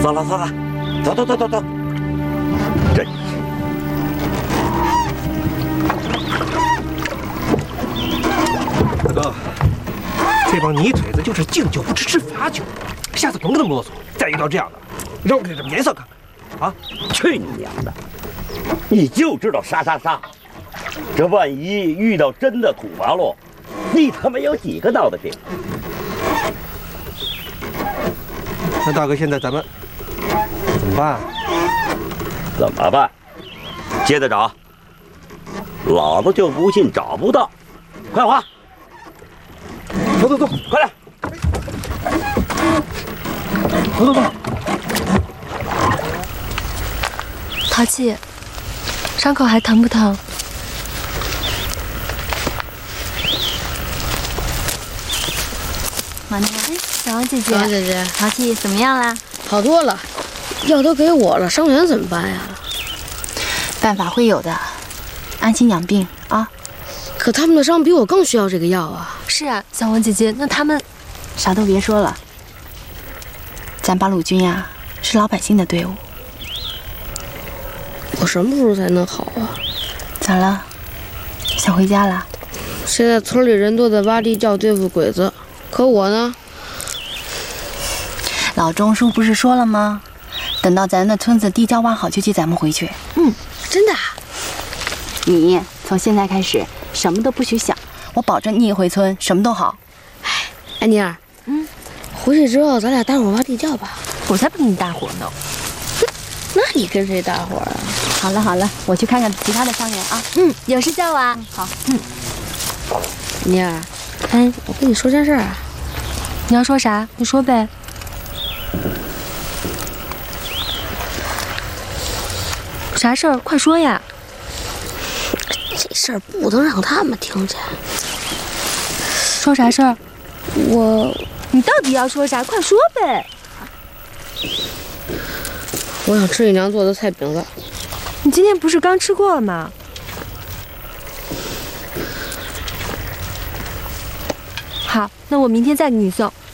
走了，走。真是。 大哥，这帮泥腿子就是敬酒不吃吃罚酒，下次甭跟他啰嗦。再遇到这样的，让我给他们颜色看看。啊！ 去你娘的！你就知道杀！这万一遇到真的土八路，你他妈有几个脑袋顶？ 那大哥，现在咱们怎么办？ 怎么办？接着找。老子就不信找不到。快滑！走，快点！走。 淘气，伤口还疼不疼？ 王娘， 小王姐姐， 小王姐姐， 淘气怎么样啦？ 好多了，药都给我了，伤员怎么办呀？ 办法会有的，安心养病啊。 可他们的伤比我更需要这个药啊。 是啊，小王姐姐，那他们啥都别说了，咱八路军呀是老百姓的队伍。 我什么时候才能好啊？ 咋了？想回家了？ 现在村里人都在挖地窖对付鬼子，可我呢？ 老钟叔不是说了吗？等到咱的村子地窖挖好，就接咱们回去。 真的啊？ 你从现在开始什么都不许想，我保证你一回村什么都好。 安妮儿，回去之后咱俩搭伙挖地窖吧。 我才不跟你搭伙呢。 那你跟谁搭伙啊？ 好了，我去看看其他的伤员啊。 有事叫我啊。 好。 安妮儿，我跟你说件事儿啊。 你要说啥？你说呗。啥事儿？快说呀！ 这事儿不能让他们听见。 说啥事儿？你到底要说啥？快说呗！ 我想吃你娘做的菜饼子。 你今天不是刚吃过了吗？好，那我明天再给你送。